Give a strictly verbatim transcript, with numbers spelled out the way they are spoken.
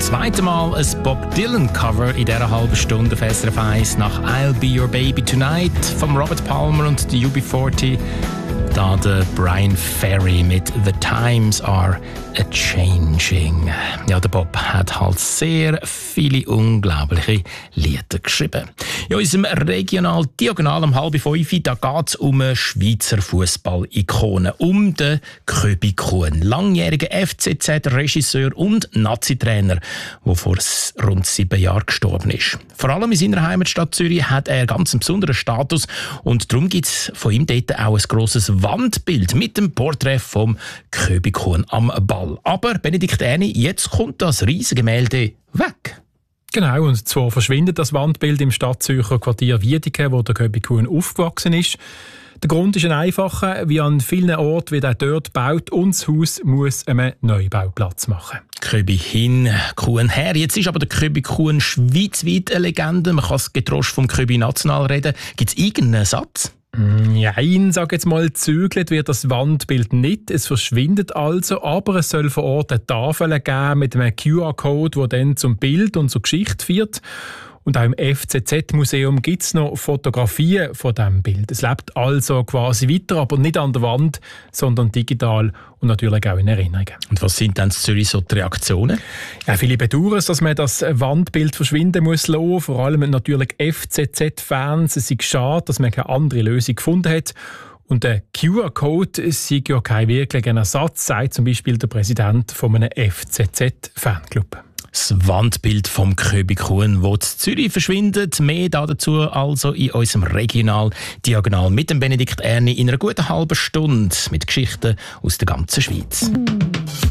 zweite Mal ein Bob Dylan-Cover in dieser halben Stunde auf S R F eins nach «I'll Be Your Baby Tonight» von Robert Palmer und die U B vierzig. Da der Brian Ferry mit «The Times Are A-Changing». Ja, der Bob hat halt sehr viele unglaubliche Lieder geschrieben. In unserem Regional Diagonal um halb fünf, da geht es um eine Schweizer Fußball-Ikone, um den Köbi Kuhn, langjähriger F C Z-Regisseur und Nazi-Trainer, der vor rund sieben Jahren gestorben ist. Vor allem in seiner Heimatstadt Zürich hat er ganz einen besonderen Status und darum gibt es von ihm dort auch ein grosses Wandbild mit dem Porträt vom Köbi Kuhn am Ball. Aber Benedikt Erni, jetzt kommt das riesige Gemälde weg. Genau, und zwar verschwindet das Wandbild im Stadtzürcher Quartier Wiedeke, wo der Köbi Kuhn aufgewachsen ist. Der Grund ist ein einfacher: wie an vielen Orten wird er dort gebaut und das Haus muss einen Neubauplatz machen. Köbi hin, Kuhn her. Jetzt ist aber der Köbi Kuhn schweizweit eine Legende. Man kann es getrost vom Köbi National reden. Gibt es irgendeinen Satz? Nein, sag jetzt mal, zügelt wird das Wandbild nicht. Es verschwindet also, aber es soll vor Ort eine Tafel geben mit einem Q R-Code, der dann zum Bild und zur Geschichte führt. Und auch im F C Z-Museum gibt es noch Fotografien von diesem Bild. Es lebt also quasi weiter, aber nicht an der Wand, sondern digital und natürlich auch in Erinnerungen. Und was sind dann in Zürich so die Reaktionen? Ja, viele bedauern es, dass man das Wandbild verschwinden muss lassen. Vor allem natürlich F C Z-Fans. Es ist schade, dass man keine andere Lösung gefunden hat. Und der Q R-Code ist ja kein wirklicher Ersatz, sagt zum Beispiel der Präsident von einem F C Z-Fanclub. Das Wandbild vom Köbi Kuhn, das in Zürich verschwindet. Mehr dazu also in unserem Regional Diagonal mit dem Benedikt Erni in einer guten halben Stunde mit Geschichten aus der ganzen Schweiz.